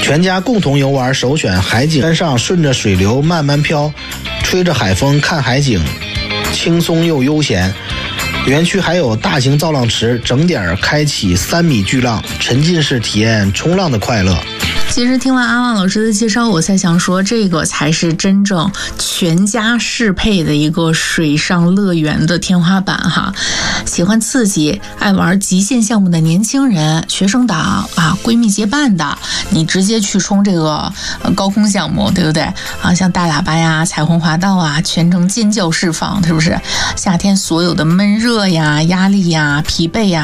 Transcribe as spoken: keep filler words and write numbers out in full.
全家共同游玩首选海景，山上顺着水流慢慢飘，吹着海风看海景，轻松又悠闲。园区还有大型造浪池，整点开启三米巨浪，沉浸式体验冲浪的快乐。 其实听完阿旺老师的介绍，我才想说，这个才是真正全家适配的一个水上乐园的天花板哈。喜欢刺激、爱玩极限项目的年轻人、学生党啊、闺蜜结伴的，你直接去冲这个高空项目，对不对啊？像大喇叭呀、彩虹滑道啊，全程尖叫释放，是不是？夏天所有的闷热呀、压力呀、疲惫呀。